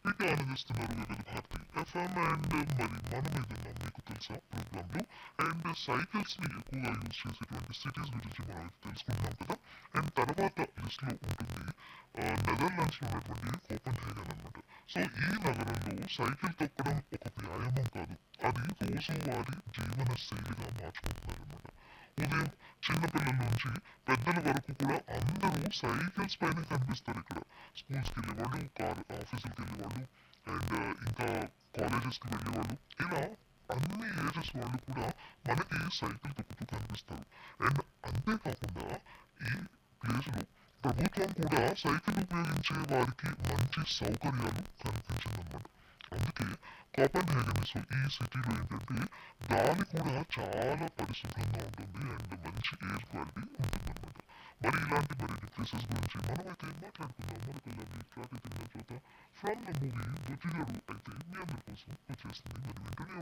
వీటిని ఆనందిస్తున్నారు వివిధ భారతి ఎఫ్ఎం. అండ్ మరి మనం ఏదన్నా మీకు తెలుసా ప్రోగ్రాంలో అండ్ సైకిల్స్ ని ఎక్కువగా యూజ్ చేసేటువంటి సిటీస్ గురించి మనం అయితే తెలుసుకుంటున్నాం కదా. అండ్ తర్వాత లిస్ట్ లో ఉంటుంది నెదర్లాండ్స్ లో ఉన్నటువంటి కోపెన్ హేగన్ అనమాట. సో ఈ నగరంలో సైకిల్ తొక్కడం ఒక వ్యాయామం కాదు, అది రోజువారీ జీవన శైలిగా మార్చుకుంటున్నారు అనమాట. ఉదయం చిన్నపిల్లల నుంచి పెద్దల వరకు కూడా అందరూ సైకిల్స్ పైన కనిపిస్తారు ఇక్కడ. స్కూల్స్కి వెళ్ళేవాళ్ళు, ఆఫీసులకు వెళ్ళేవాళ్ళు, అండ్ ఇంకా కాలేజెస్కి వెళ్ళేవాళ్ళు, ఇలా అన్ని ఏజెస్ వాళ్ళు కూడా మనకి సైకిల్ తొక్కుతూ కనిపిస్తారు. అండ్ అంతేకాకుండా ఈ ప్లేస్లో ప్రభుత్వం కూడా సైకిల్ ఉపయోగించే వారికి మంచి సౌకర్యాలు కల్పించిందన్నమాట. అందుకే కోపెన్ హేగన్ ఈ సిటీలో ఏంటంటే గాలి కూడా చాలా పరిశుభ్రంగా ఉంటుంది అండ్ మంచి ఎయిర్ క్వాలిటీ ఉంటుందన్నమాట. మరి ఇలాంటి మరిన్ని ప్లేసెస్ గురించి మనమైతే మాట్లాడుకుందాం మరొక లవ్లీ ట్రాక్ తిన్న తర్వాత ఫ్రమ్ ద మూవీ బుజ్జిగాడు అయితే మీ అందరి కోసం వచ్చేస్తుంది. మరి వింటూనే